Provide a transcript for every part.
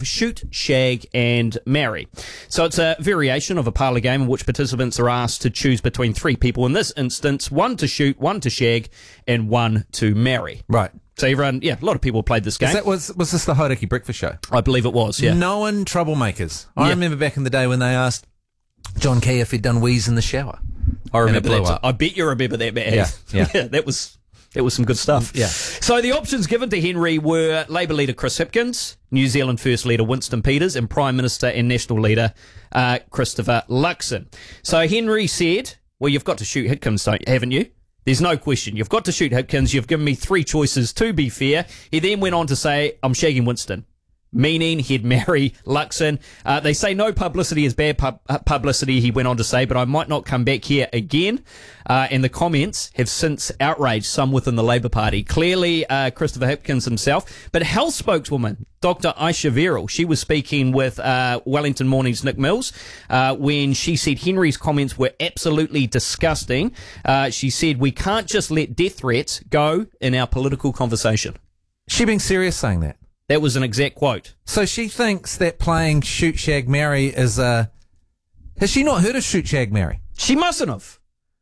Shoot, Shag and Marry. So it's a variation of a parlour game in which participants are asked to choose between three people. In this instance, one to shoot, one to shag, and one to marry. Right. So everyone, a lot of people played this game. Was this the Hauraki Breakfast Show? I believe it was, yeah. Known troublemakers. I remember back in the day when they asked John Key if he'd done wheeze in the shower. I remember blew that. up. I bet you remember that, Matt. Yeah. That was some good stuff. Yeah. So the options given to Henry were Labour leader Chris Hipkins, New Zealand First leader Winston Peters, and Prime Minister and National leader Christopher Luxon. So Henry said, well, you've got to shoot Hipkins, haven't you? There's no question. You've got to shoot Hipkins. You've given me three choices, to be fair. He then went on to say, I'm shagging Winston, meaning he'd marry Luxon. They say no publicity is bad publicity, he went on to say, but I might not come back here again. And the comments have since outraged some within the Labour Party. Clearly, Christopher Hipkins himself. But health spokeswoman, Dr. Aisha Verrill, she was speaking with Wellington Morning's Nick Mills when she said Henry's comments were absolutely disgusting. She said, we can't just let death threats go in our political conversation. She being serious saying that? That was an exact quote. So she thinks that playing Shoot, Shag, Marry is a... Has she not heard of Shoot, Shag, Marry? She mustn't have.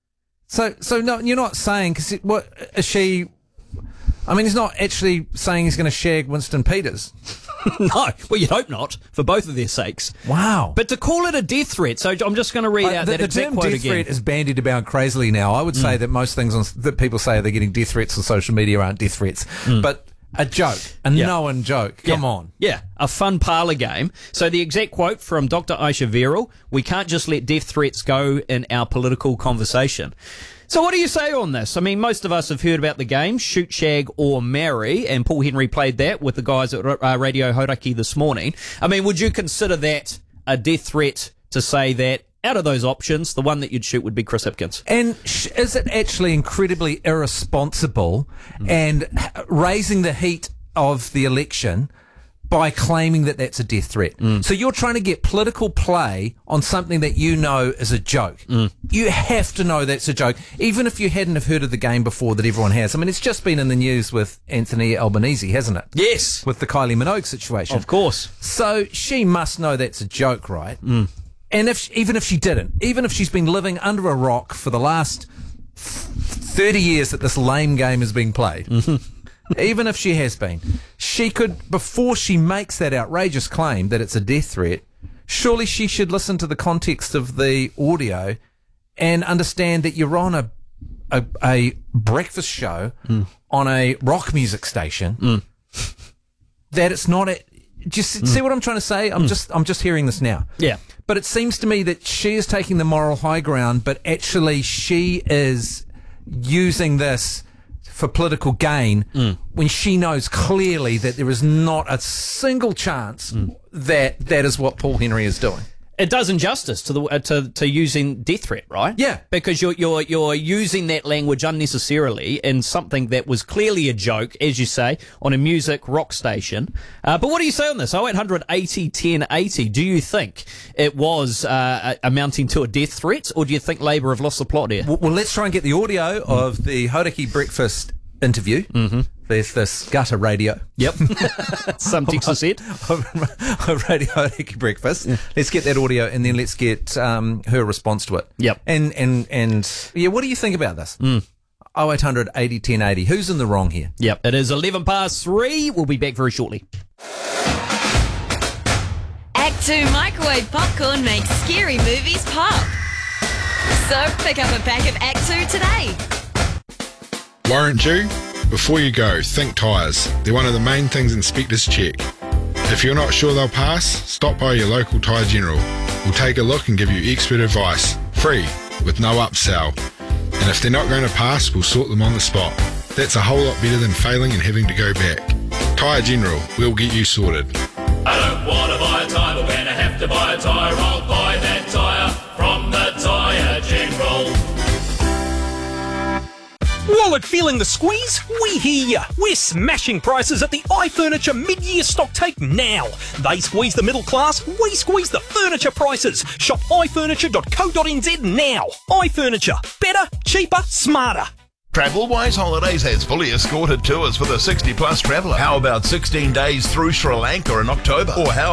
So no, you're not saying... Because what is she... I mean, he's not actually saying he's going to shag Winston Peters. No. Well, you'd hope not, for both of their sakes. Wow. But to call it a death threat, so I'm just going to read out that exact quote again. The term death threat is bandied about crazily now. I would say that most things that people say they're getting death threats on social media aren't death threats. But... a joke. A known joke. Come on. Yeah, a fun parlour game. So the exact quote from Dr. Aisha Verrill, we can't just let death threats go in our political conversation. So what do you say on this? I mean, most of us have heard about the game, Shoot, Shag or Marry, and Paul Henry played that with the guys at Radio Hauraki this morning. I mean, would you consider that a death threat to say that out of those options, the one that you'd shoot would be Chris Hipkins? And is it actually incredibly irresponsible and raising the heat of the election by claiming that that's a death threat? So you're trying to get political play on something that you know is a joke. You have to know that's a joke, even if you hadn't have heard of the game before that everyone has. I mean, it's just been in the news with Anthony Albanese, hasn't it? Yes. With the Kylie Minogue situation. Of course. So she must know that's a joke, right? And even if she didn't, even if she's been living under a rock for the last 30 years that this lame game is being played, even if she has been, she could, before she makes that outrageous claim that it's a death threat, surely she should listen to the context of the audio and understand that you're on a breakfast show on a rock music station, that it's not a... Just see what I'm trying to say? I'm just hearing this now. Yeah. But it seems to me that she is taking the moral high ground, but actually she is using this for political gain when she knows clearly that there is not a single chance that is what Paul Henry is doing. It does injustice to the to using death threat, right? Yeah, because you're using that language unnecessarily in something that was clearly a joke, as you say, on a music rock station. But what do you say on this? 0800 80 10 80. Do you think it was amounting to a death threat, or do you think Labour have lost the plot here? Well, let's try and get the audio of the Hauraki Breakfast interview. There's this gutter radio. Yep. Some Texas said. Radio Hauraki Breakfast. Yeah. Let's get that audio and then let's get her response to it. Yep. And yeah, what do you think about this? 0800 80 10 80. Who's in the wrong here? Yep. It is 3:11. We'll be back very shortly. Act 2 microwave popcorn makes scary movies pop. So pick up a pack of Act 2 today. Warrant due? Before you go, think tyres. They're one of the main things inspectors check. If you're not sure they'll pass, stop by your local Tyre General. We'll take a look and give you expert advice, free, with no upsell. And if they're not going to pass, we'll sort them on the spot. That's a whole lot better than failing and having to go back. Tyre General, we'll get you sorted. I don't want to buy a tyre, but when I have to buy a tyre, I'll buy that tyre from the Tyre General. Wallet feeling the squeeze? We hear ya. We're smashing prices at the iFurniture mid-year stock take now. They squeeze the middle class, we squeeze the furniture prices. Shop ifurniture.co.nz now. iFurniture. Better, cheaper, smarter. TravelWise Holidays has fully escorted tours for the 60-plus traveller. How about 16 days through Sri Lanka in October? Or how